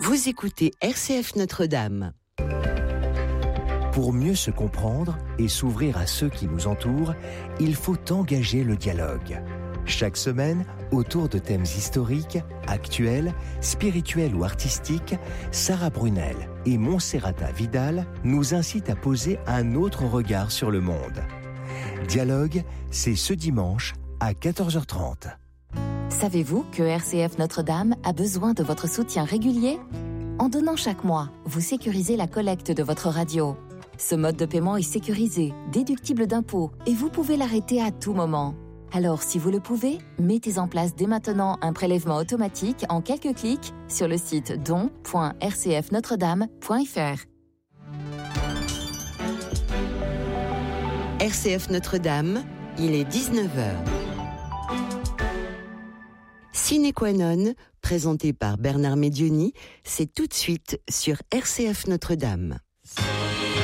Vous écoutez RCF Notre-Dame. Pour mieux se comprendre et s'ouvrir à ceux qui nous entourent, il faut engager le dialogue. Chaque semaine, autour de thèmes historiques, actuels, spirituels ou artistiques, Sarah Brunel et Monserrata Vidal nous incitent à poser un autre regard sur le monde. Dialogue, c'est ce dimanche à 14h30. Savez-vous que RCF Notre-Dame a besoin de votre soutien régulier ? En donnant chaque mois, vous sécurisez la collecte de votre radio. Ce mode de paiement est sécurisé, déductible d'impôts et vous pouvez l'arrêter à tout moment. Alors, si vous le pouvez, mettez en place dès maintenant un prélèvement automatique en quelques clics sur le site don.rcfnotredame.fr. RCF Notre-Dame, il est 19h. Sine qua non, présenté par Bernard Médioni, c'est tout de suite sur RCF Notre-Dame.